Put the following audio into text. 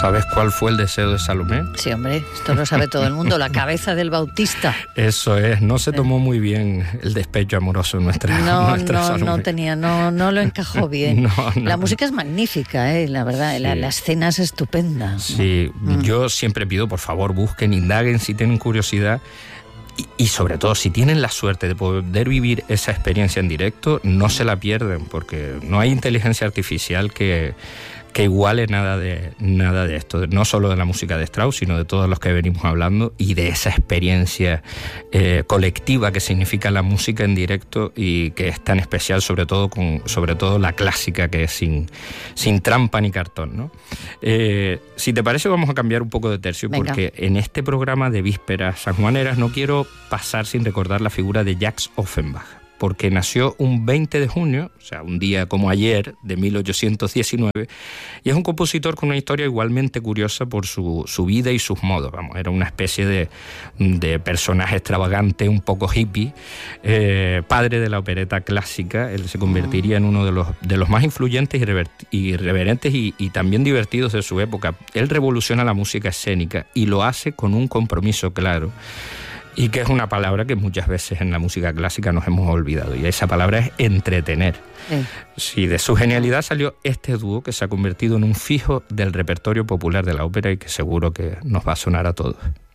¿Sabes cuál fue el deseo de Salomé? Sí, hombre, esto lo sabe todo el mundo, la cabeza del Bautista. Eso es, no se tomó muy bien el despecho amoroso en nuestra Salomé. No lo encajó bien. La música es magnífica, la verdad, sí. La escena es estupenda. Sí, yo siempre pido, por favor, busquen, indaguen si tienen curiosidad. Y sobre todo, si tienen la suerte de poder vivir esa experiencia en directo, no se la pierden, porque no hay inteligencia artificial que iguale nada de esto, no solo de la música de Strauss, sino de todos los que venimos hablando, y de esa experiencia colectiva que significa la música en directo, y que es tan especial, sobre todo la clásica, que es sin trampa ni cartón, ¿no? Si te parece, vamos a cambiar un poco de tercio. Venga. Porque en este programa de vísperas sanjuaneras no quiero pasar sin recordar la figura de Jacques Offenbach, porque nació un 20 de junio, o sea, un día como ayer, de 1819, y es un compositor con una historia igualmente curiosa por su vida y sus modos. Vamos, era una especie de personaje extravagante, un poco hippie, padre de la opereta clásica. Él se convertiría en uno de los más influyentes, irreverentes y también divertidos de su época. Él revoluciona la música escénica y lo hace con un compromiso claro, y que es una palabra que muchas veces en la música clásica nos hemos olvidado, y esa palabra es entretener. Sí, de su genialidad salió este dúo que se ha convertido en un fijo del repertorio popular de la ópera y que seguro que nos va a sonar a todos.